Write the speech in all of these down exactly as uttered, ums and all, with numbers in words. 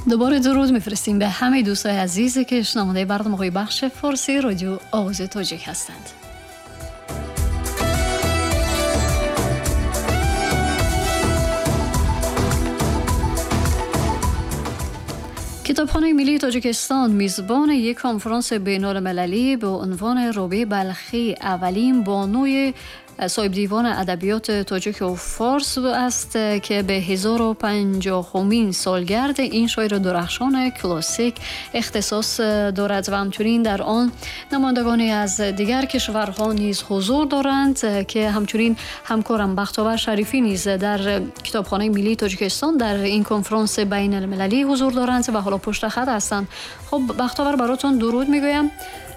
دوباره درود میفرستیم به همه دوستای عزیزی که شنونده برنامه‌های بخش فارسی رادیو آواز تاجیک هستند. کتابخانه ملی تاجیکستان میزبان یک کنفرانس بین‌المللی به عنوان رابعه بلخی اولین بانوی صاحب دیوان ادبیات تاجیک و فارس است که به هزار و پنجاهمین سالگرد این شاعر درخشان کلاسیک اختصاص دارد و همچنین در آن نمایندگانی از دیگر کشورها نیز حضور دارند که همچنین همکارم بختیار شریفی نیز در کتابخانه ملی تاجیکستان در این کنفرانس بین المللی حضور دارند و حالا پشت خط هستند. خب بختیار، براتون درود میگویم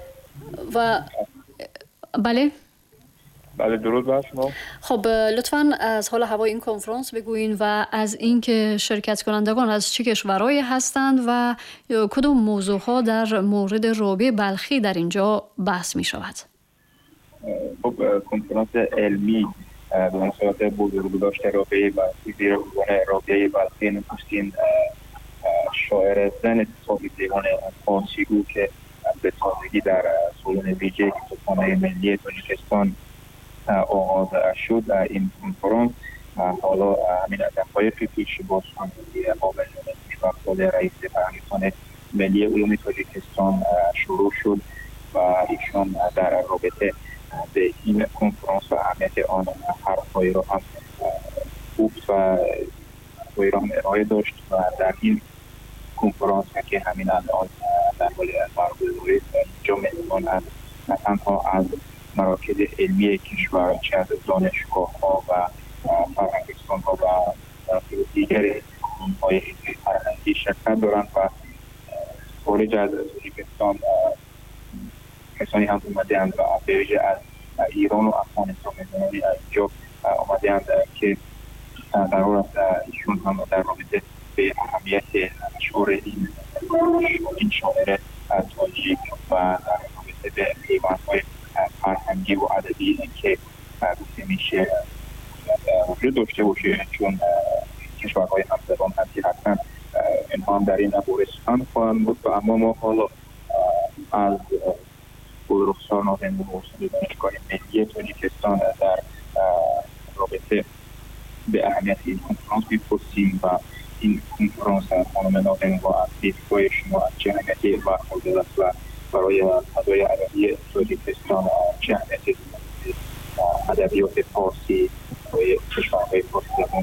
و بله بله درود بر شما. خب لطفاً از حال هوای این کنفرانس بگوین و از اینکه شرکت کنندگان از چه کشورهایی هستند و کدام موضوعها در مورد رابعه بلخی در اینجا بحث می شود. خب کنفرانس علمی به مناسبت بزرگداشت رابعه بلخی زیر عنوان رابعه بلخی نخستین شاعر زن صاحب دیوان فارسی گو که به تازگی در سالن ویژه کتابخانه ملی تاجیکستان آغاز شد. این کنفرانس حالا همین دقایقی پیش با سخنگوی قابل وقت رئیس پرانگیخانه ملی علوم تاجیکستان شروع شد و ایشان در رابطه به این کنفرانس و اهمیت آن حرف‌هایی را هم گفت و حرف‌هایی را هم ارائه داشت و در این کنفرانس که همین الان در حال برگزاری اینجا مهمان از نه تنها از مراکز علمی کشور چه از دانشگاه‌ها و فرهنگستان‌ها و مراکز دیگر های فرهنگی شرکت دارند و خارج از تاجیکستان کسانی هم اومده‌اند و به ویژه از ایران و افغانستان مهمانی از اینجا آمده‌اند که در حال است ایشون هم در رابطه به اهمیت اشعار این این شاعر تاجیک و در رابطه به پیوندهای فرهنگی و ادبی که گفته میشه وجود داشته باشه، چون کشورهای همزبان هستی هستند اینها هم در این باره سخن خواهند بود. و اما ما حالا از گلرخسار نازنین استاد دانشگاه ملی تاجیکستان در رابطه به اهمیت این کنفرانس می‌پرسیم و این کنفرانس خانم نازنین با از دیدگاه شما از چه اهمیتی برخورده است و برای فضای ادبی تاجیکستان چه اهمیتی ادبیات فارسی برای کشورهای فارسی